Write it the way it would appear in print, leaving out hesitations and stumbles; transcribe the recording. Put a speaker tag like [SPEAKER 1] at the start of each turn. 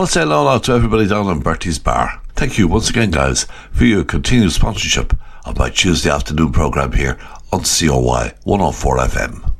[SPEAKER 1] want to say hello out to everybody down in Bertie's Bar. Thank you once again, guys, for your continued sponsorship of my Tuesday afternoon programme here on COY 104 FM.